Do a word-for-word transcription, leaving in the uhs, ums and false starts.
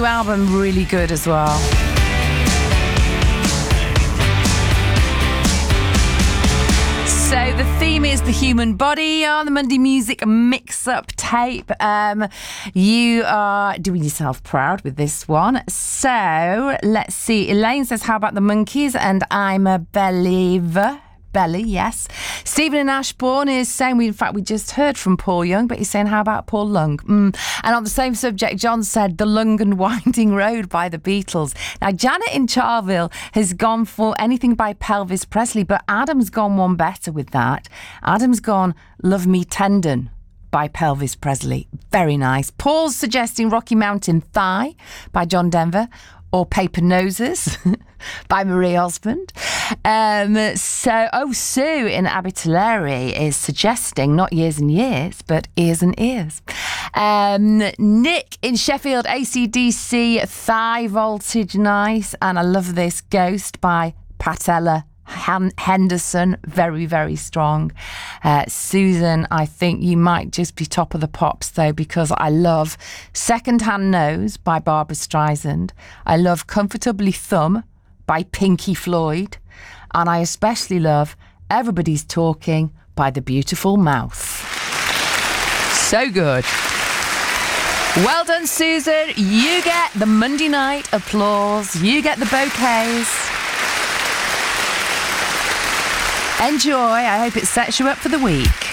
new album, really good as well. So the theme is the human body on the Monday Music Mix-Up tape. Um, you are doing yourself proud with this one. So let's see. Elaine says, how about the Monkeys? And I'm a believer. Belly, yes. Stephen in Ashbourne is saying, we in fact, we just heard from Paul Young, but he's saying, how about Paul Lung? Mm. And on the same subject, John said, The Lung and Winding Road by the Beatles. Now, Janet in Charville has gone for anything by Pelvis Presley, but Adam's gone one better with that. Adam's gone Love Me Tendon by Pelvis Presley. Very nice. Paul's suggesting Rocky Mountain Thigh by John Denver, or Paper Noses by Marie Osmond. Um, so, oh, Sue in Abertillery is suggesting not Years and Years, but Ears and Ears. Um, Nick in Sheffield, A C D C, Thigh Voltage, nice. And I love this, Ghost by Patella Henderson, very, very strong. Uh, Susan, I think you might just be top of the pops, though, because I love Second Hand Nose by Barbara Streisand. I love Comfortably Thumb by Pinky Floyd. And I especially love Everybody's Talking by The Beautiful Mouth. So good. Well done, Susan. You get the Monday night applause. You get the bouquets. Enjoy. I hope it sets you up for the week.